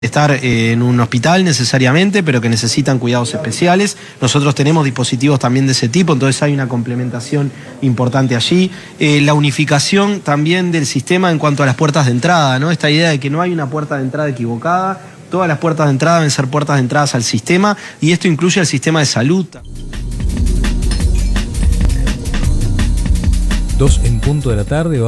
estar en un hospital necesariamente, pero que necesitan cuidados especiales. Nosotros tenemos dispositivos también de ese tipo, entonces hay una complementación importante allí. La unificación también del sistema en cuanto a las puertas de entrada, ¿no? Esta idea de que no hay una puerta de entrada equivocada, todas las puertas de entrada deben ser puertas de entrada al sistema, y esto incluye el sistema de salud. 2 en punto de la tarde.